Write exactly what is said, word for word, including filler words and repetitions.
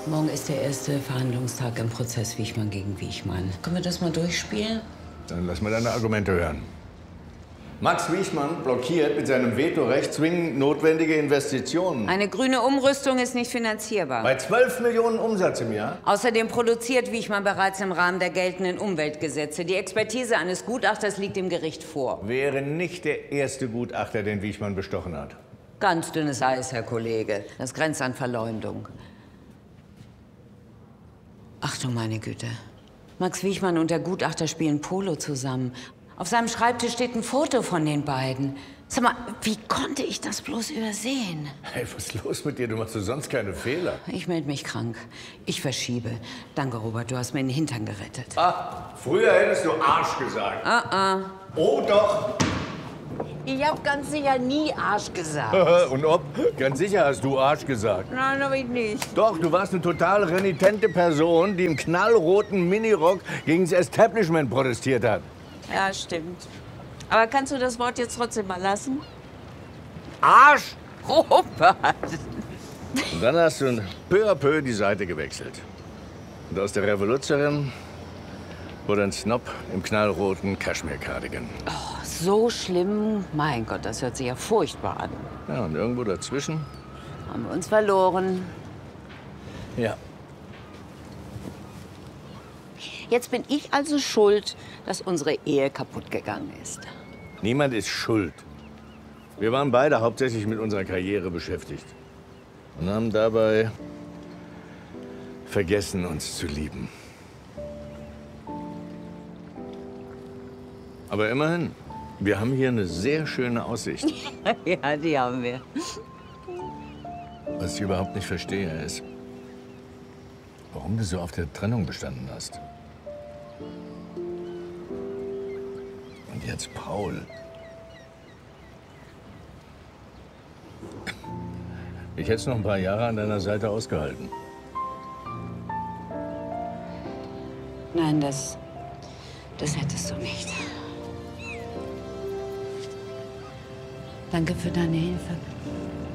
Morgen ist der erste Verhandlungstag im Prozess Wiechmann gegen Wiechmann. Können wir das mal durchspielen? Dann lass mal deine Argumente hören. Max Wiechmann blockiert mit seinem Vetorecht zwingend notwendige Investitionen. Eine grüne Umrüstung ist nicht finanzierbar. Bei zwölf Millionen Umsatz im Jahr? Außerdem produziert Wiechmann bereits im Rahmen der geltenden Umweltgesetze. Die Expertise eines Gutachters liegt dem Gericht vor. Wäre nicht der erste Gutachter, den Wiechmann bestochen hat. Ganz dünnes Eis, Herr Kollege. Das grenzt an Verleumdung. Ach du meine Güte. Max Wiechmann und der Gutachter spielen Polo zusammen. Auf seinem Schreibtisch steht ein Foto von den beiden. Sag mal, wie konnte ich das bloß übersehen? Hey, was ist los mit dir? Du machst doch sonst keine Fehler. Ich melde mich krank. Ich verschiebe. Danke, Robert, du hast mir den Hintern gerettet. Ah, früher hättest du Arsch gesagt. Ah, ah. Oh, doch. Ich hab ganz sicher nie Arsch gesagt. Und ob? Ganz sicher hast du Arsch gesagt. Nein, hab ich nicht. Doch, du warst eine total renitente Person, die im knallroten Minirock gegen das Establishment protestiert hat. Ja, stimmt. Aber kannst du das Wort jetzt trotzdem mal lassen? Arsch! Robert! Und dann hast du peu à peu die Seite gewechselt. Und aus der Revoluzerin wurde ein Snob im knallroten Kaschmir-Cardigan. Oh, so schlimm? Mein Gott, das hört sich ja furchtbar an. Ja, und irgendwo dazwischen? Haben wir uns verloren. Ja. Jetzt bin ich also schuld, dass unsere Ehe kaputt gegangen ist. Niemand ist schuld. Wir waren beide hauptsächlich mit unserer Karriere beschäftigt. Und haben dabei vergessen, uns zu lieben. Aber immerhin, wir haben hier eine sehr schöne Aussicht. Ja, die haben wir. Was ich überhaupt nicht verstehe, ist, warum du so auf der Trennung bestanden hast. Und jetzt Paul. Ich hätte es noch ein paar Jahre an deiner Seite ausgehalten. Nein, das, das hättest du nicht. Danke für deine Hilfe.